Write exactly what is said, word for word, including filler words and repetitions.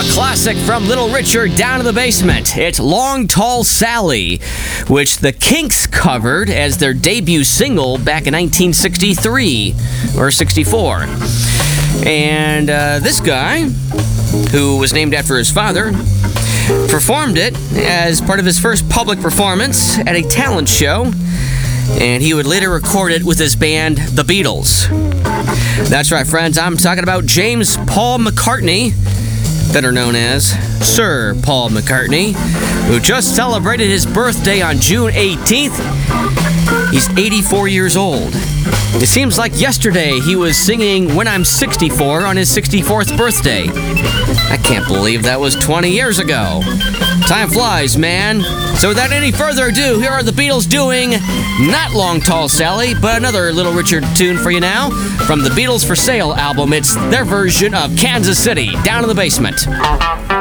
A classic from Little Richard down in the basement. It's Long Tall Sally, which the Kinks covered as their debut single back in nineteen sixty-three or sixty-four. And uh, this guy, who was named after his father, performed it as part of his first public performance at a talent show, and he would later record it with his band, The Beatles. That's right, friends, I'm talking about James Paul McCartney, better known as Sir Paul McCartney, who just celebrated his birthday on June eighteenth. He's eighty-four years old. It seems like yesterday he was singing When I'm sixty-four on his sixty-fourth birthday. I can't believe that was twenty years ago. Time flies, man. So without any further ado, here are the Beatles doing not Long Tall Sally, but another Little Richard tune for you now. From the Beatles for Sale album, it's their version of Kansas City, Down in the Basement.